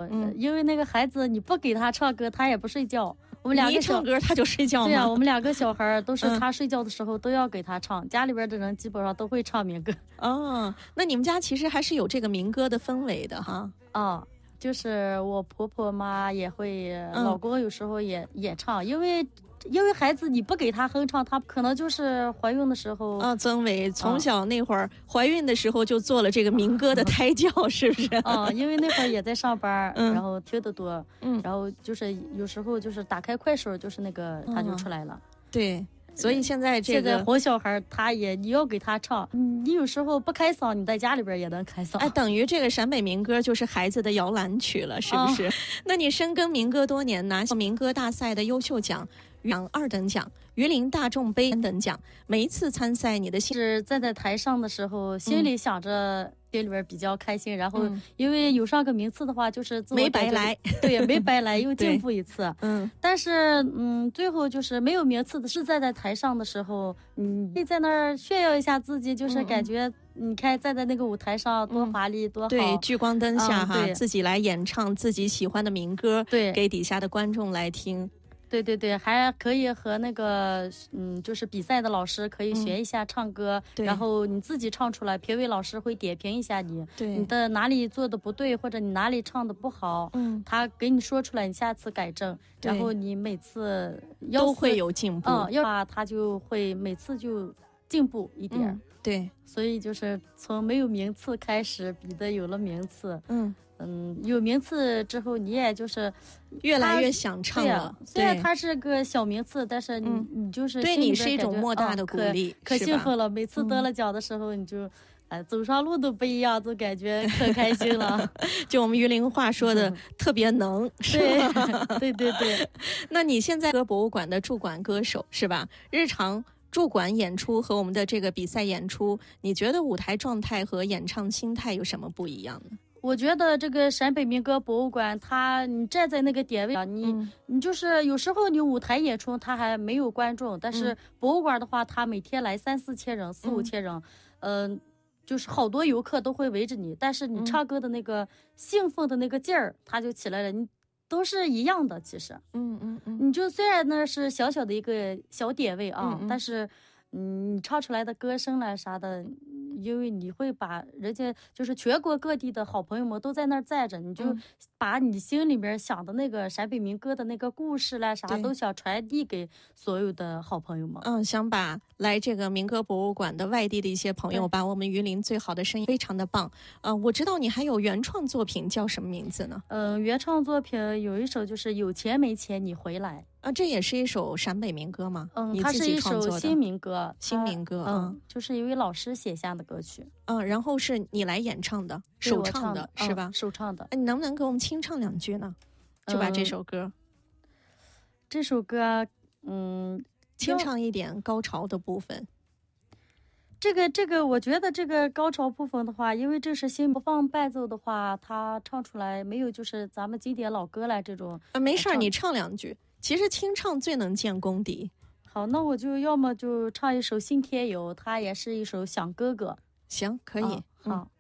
因为那个孩子你不给他唱歌，他也不睡觉。我们两个你一唱歌他就睡觉吗？ 对呀，我们2个小孩都是他睡觉的时候都要给他唱，家里边的人基本上都会唱民歌。 哦，那你们家其实还是有这个民歌的氛围的哈。 就是我婆婆妈也会，老公有时候也唱，因为孩子你不给他哼唱，他可能就是怀孕的时候。 曾伟从小那会儿怀孕的时候就做了这个民歌的胎教，是不是？ 因为那会儿也在上班，然后听得多，然后就是有时候就是打开快手，就是那个他就出来了。 对。所以现在这个哄小孩，你要给他唱，你有时候不开嗓，你在家里边也能开嗓。 等于这个陕北民歌就是孩子的摇篮曲了，是不是？那你深耕民歌多年，拿下民歌大赛的优秀奖、2等奖、榆林大众杯3等奖，每一次参赛，你的心是站在台上的时候，心里想着。心里边比较开心，然后因为有上个名次的话，就是自我没白来， 对，没白来，又进步一次。但是最后就是没有名次的，是站在台上的时候，可以在那儿炫耀一下自己，就是感觉你看站在那个舞台上多华丽，多好。 对，聚光灯下自己来演唱自己喜欢的民歌， 对， 给底下的观众来听。 对，还可以和那个就是比赛的老师可以学一下唱歌，然后你自己唱出来，评委老师会点评一下你，你的哪里做的不对，或者你哪里唱的不好，他给你说出来，你下次改正，然后你每次都会有进步。 要话他就会每次就进步一点。 对， 所以就是从没有名次开始，比的有了名次。有名次之后，你也就是越来越想唱了。 虽然它是个小名次，但是你就是对你是一种莫大的鼓励， 可兴奋了。每次得了奖的时候，你就走上路都不一样，就感觉可开心了。 就我们榆林话说的特别能， 对。 那你现在歌博物馆的驻馆歌手是吧？日常驻馆演出和我们的这个比赛演出，你觉得舞台状态和演唱心态有什么不一样呢？ 我觉得这个陕北民歌博物馆，你站在那个点位上，你就是有时候你舞台演出它还没有观众，但是博物馆的话，它每天来3-4千人、4-5千人，就是好多游客都会围着你，但是你唱歌的那个兴奋的那个劲儿，它就起来了，你都是一样的，其实，你就虽然那是小小的一个小点位啊，但是，你唱出来的歌声啦啥的。因为你会把人家就是全国各地的好朋友们都在那儿站着，你就把你心里面想的那个陕北民歌的那个故事啦啥都想传递给所有的好朋友们。 想把来这个民歌博物馆的外地的一些朋友，把我们榆林最好的声音，非常的棒。我知道你还有原创作品，叫什么名字呢？ 原创作品有一首就是有钱没钱你回来。 这也是一首陕北民歌吗？ 它是一首新民歌，就是一位老师写下的歌曲。 然后是你来演唱的，首唱的是吧？ 首唱的。 你能不能给我们清唱2句呢？就把这首歌，清唱一点高潮的部分。 这个，我觉得这个高潮部分的话，因为这是新不放伴奏的话，他唱出来没有就是咱们经典老歌来这种。 没事，你唱2句。其实清唱最能见功底。 好，那我就要么就唱一首《信天游》，它也是一首想哥哥。 行，可以。 好。